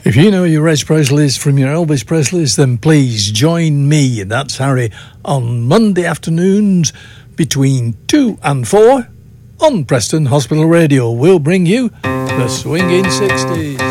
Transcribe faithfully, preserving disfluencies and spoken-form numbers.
If you know your Elvis Presleys from your Elvis Presleys, then please join me, and that's Harry, on Monday afternoons between two and four on Preston Hospital Radio. We'll bring you the swinging sixties.